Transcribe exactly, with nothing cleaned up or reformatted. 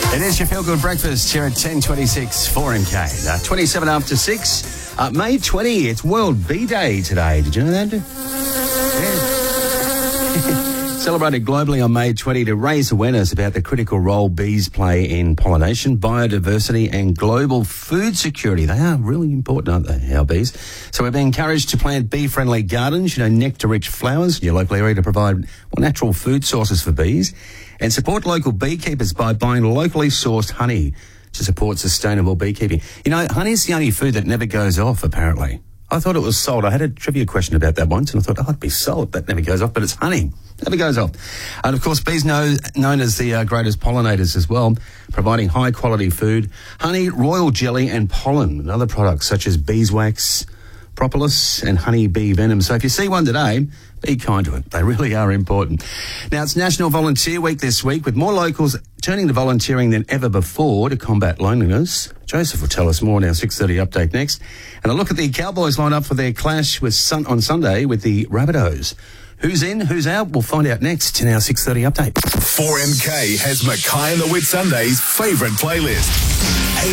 It is your Feel Good Breakfast here at ten twenty-six four M K. Uh, twenty-seven after six. Uh, May twentieth, it's World Bee Day today. Did you know that? Yeah. Celebrated globally on May twentieth to raise awareness about the critical role bees play in pollination, biodiversity and global food security. They are really important, aren't they, our bees? So we're being encouraged to plant bee-friendly gardens, you know, nectar-rich flowers in your local area to provide well, natural food sources for bees, and support local beekeepers by buying locally sourced honey to support sustainable beekeeping. You know, honey's the only food that never goes off, apparently. I thought it was salt. I had a trivia question about that once, and I thought, oh, it'd be salt. That never goes off, but it's honey. Never goes off. And, of course, bees know, known as the uh, greatest pollinators as well, providing high-quality food, honey, royal jelly and pollen, and other products such as beeswax, propolis and honey bee venom. So if you see one today, be kind to it. They really are important. Now, it's National Volunteer Week this week, with more locals turning to volunteering than ever before to combat loneliness. Joseph will tell us more in our six thirty update next. And a look at the Cowboys line up for their clash with sun- on Sunday with the Rabbitohs. Who's in, who's out? We'll find out next in our six thirty update. four M K has Mackay and the Whitsundays' favourite playlist.